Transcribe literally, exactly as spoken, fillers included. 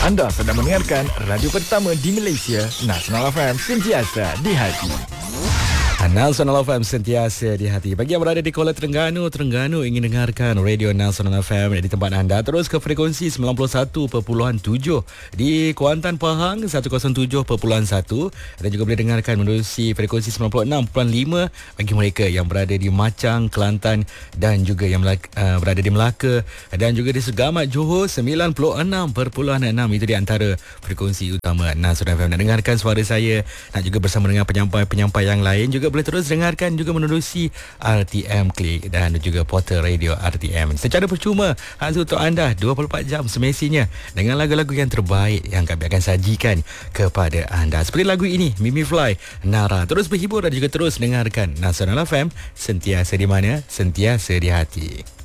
Anda sedang mendengarkan radio pertama di Malaysia, Nasional F M, sentiasa di hati. Nasional F M sentiasa di hati. Bagi yang berada di Kuala Terengganu, Terengganu ingin dengarkan radio Nasional F M di tempat anda, terus ke frekuensi sembilan puluh satu perpuluhan tujuh. Di Kuantan Pahang seratus tujuh perpuluhan satu dan juga boleh dengarkan menerusi frekuensi sembilan puluh enam perpuluhan lima bagi mereka yang berada di Machang, Kelantan dan juga yang Melaka, uh, berada di Melaka dan juga di Segamat, Johor sembilan puluh enam perpuluhan enam. Itu di antara frekuensi utama Nasional F M. Nak dengarkan suara saya, nak juga bersama dengan penyampai-penyampai yang lain, juga boleh terus dengarkan juga menerusi R T M Click dan juga portal radio R T M secara percuma hanya untuk anda dua puluh empat jam semestinya dengan lagu-lagu yang terbaik yang kami akan sajikan kepada anda. Seperti lagu ini, Mimi Fly, Nara. Terus berhibur dan juga terus dengarkan Nasional F M, sentiasa di mana, sentiasa di hati.